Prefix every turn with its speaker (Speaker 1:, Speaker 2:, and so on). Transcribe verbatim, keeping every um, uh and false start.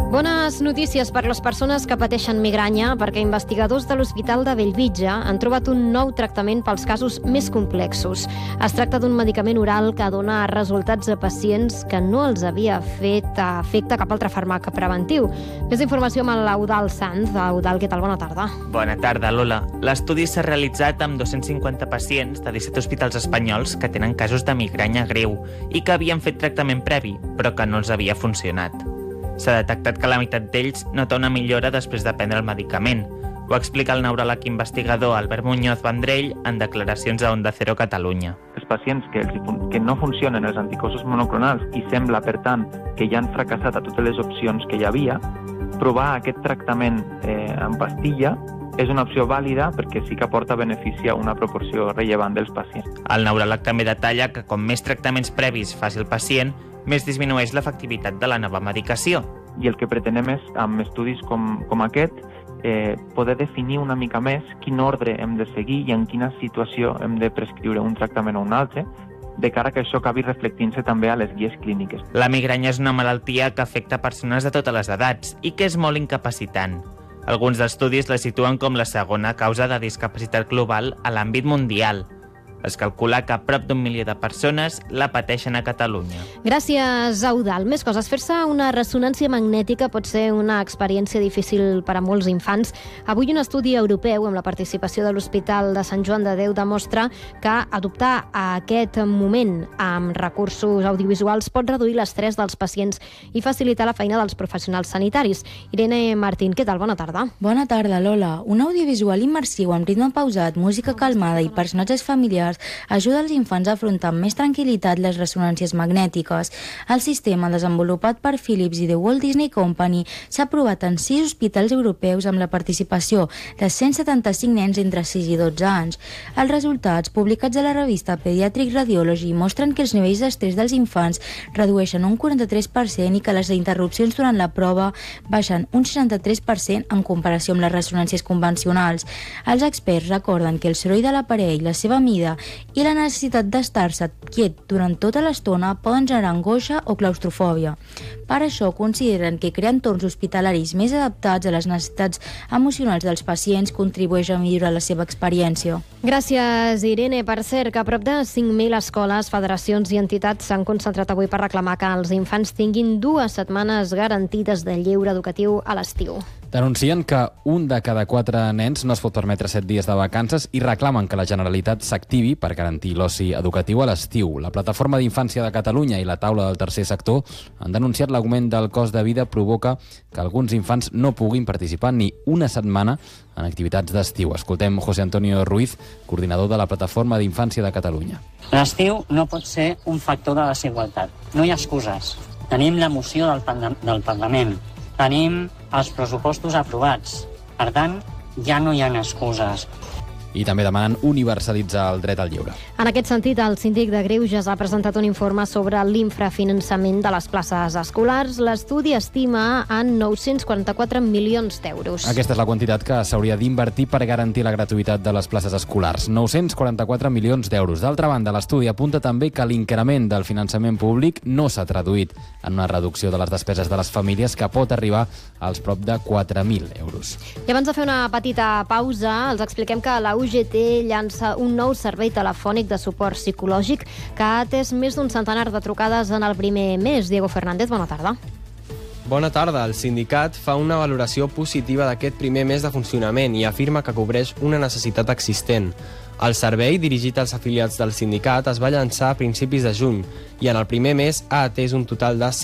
Speaker 1: Bones notícies per les persones que pateixen migranya, perquè investigadors de l'Hospital de Bellvitge han trobat un nou tractament pels casos més complexos. Es tracta d'un medicament oral que dona resultats a pacients que no els havia fet efecte cap altre fàrmac preventiu. Més informació amb l'Eudald Sanz. Eudald, què tal? Bona tarda.
Speaker 2: Bona tarda, Lola. L'estudi s'ha realitzat amb dos-cents cinquanta pacients de disset hospitals espanyols que tenen casos de migranya greu i que havien fet tractament previ, però que no els havia funcionat. S'ha detectat que la meitat d'ells nota una millora després de prendre el medicament. Ho explica el neuròleg investigador Albert Muñoz Vendrell en declaracions a Onda Cero Catalunya.
Speaker 3: Els pacients que, els, que no funcionen els anticossos monoclonals i sembla, per tant, que ja han fracassat a totes les opcions que hi havia, provar aquest tractament eh, en pastilla és una opció vàlida perquè sí que aporta benefici a una proporció rellevant dels pacients.
Speaker 2: El neuròleg també detalla que com més tractaments previs faci el pacient, més disminueix l'efectivitat de la nova medicació.
Speaker 3: I el que pretenem és, amb estudis com, com aquest, eh, poder definir una mica més quin ordre hem de seguir i en quina situació hem de prescriure un tractament o un altre, de cara que això acabi reflectint-se també a les guies clíniques.
Speaker 2: La migranya és una malaltia que afecta persones de totes les edats i que és molt incapacitant. Alguns estudis la situen com la segona causa de discapacitat global a l'àmbit mundial. Es calcula que prop d'un milió de persones la pateixen a Catalunya.
Speaker 1: Gràcies, Eudald. Més coses. Fer-se una ressonància magnètica pot ser una experiència difícil per a molts infants. Avui un estudi europeu amb la participació de l'Hospital de Sant Joan de Déu demostra que adoptar aquest moment amb recursos audiovisuals pot reduir l'estrès dels pacients i facilitar la feina dels professionals sanitaris. Irene Martín, què tal? Bona tarda.
Speaker 4: Bona tarda, Lola. Un audiovisual immersiu amb ritme pausat, música calmada i personatges familiars ajuda els infants a afrontar amb més tranquil·litat les ressonàncies magnètiques. El sistema, desenvolupat per Philips i The Walt Disney Company, s'ha provat en sis hospitals europeus amb la participació de cent setanta-cinc nens entre sis i dotze anys. Els resultats, publicats a la revista Pediatric Radiology, mostren que els nivells d'estrès dels infants redueixen un quaranta-tres per cent i que les interrupcions durant la prova baixen un seixanta-tres per cent en comparació amb les ressonàncies convencionals. Els experts recorden que el soroll de l'aparell, la seva mida i la necessitat d'estar-se quiet durant tota l'estona poden generar angoixa o claustrofòbia. Per això consideren que crear entorns hospitalaris més adaptats a les necessitats emocionals dels pacients contribueix a millorar la seva experiència.
Speaker 1: Gràcies, Irene. Per cert, que a prop de cinc mil escoles, federacions i entitats s'han concentrat avui per reclamar que els infants tinguin dues setmanes garantides de lleure educatiu a l'estiu.
Speaker 5: Denuncien que un de cada quatre nens no es pot permetre set dies de vacances i reclamen que la Generalitat s'activi per garantir l'oci educatiu a l'estiu. La Plataforma d'Infància de Catalunya i la Taula del Tercer Sector han denunciat l'augment del cost de vida provoca que alguns infants no puguin participar ni una setmana en activitats d'estiu. Escoltem José Antonio Ruiz, coordinador de la Plataforma d'Infància de Catalunya.
Speaker 6: L'estiu no pot ser un factor de desigualtat. No hi ha excuses. Tenim la moció del, parla- del Parlament. Tenim els pressupostos aprovats. Per tant, ja no hi ha excuses.
Speaker 5: I també demanen universalitzar el dret al lleure.
Speaker 1: En aquest sentit, el síndic de Greuges ha presentat un informe sobre l'infrafinançament de les places escolars. L'estudi estima en nou-cents quaranta-quatre milions d'euros.
Speaker 5: Aquesta és la quantitat que s'hauria d'invertir per garantir la gratuïtat de les places escolars. nou-cents quaranta-quatre milions d'euros. D'altra banda, l'estudi apunta també que l'increment del finançament públic no s'ha traduït en una reducció de les despeses de les famílies que pot arribar als prop de quatre mil euros.
Speaker 1: I abans de fer una petita pausa, els expliquem que la U G T llança un nou servei telefònic de suport psicològic que ha atès més d'un centenar de trucades en el primer mes. Diego Fernández, bona tarda.
Speaker 7: Bona tarda. El sindicat fa una valoració positiva d'aquest primer mes de funcionament i afirma que cobreix una necessitat existent. El servei, dirigit als afiliats del sindicat, es va llançar a principis de juny i en el primer mes ha atès un total de